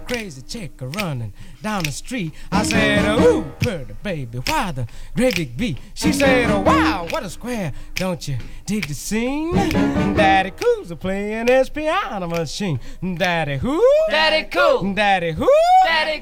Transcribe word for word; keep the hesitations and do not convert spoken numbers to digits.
crazy chick a running down the street. I said, ooh, pretty baby, why the great big beat? She said, oh, wow, what a square. Don't you dig the scene? Daddy Cool's a playing his piano machine. Daddy who? Daddy Cool. Daddy who? Daddy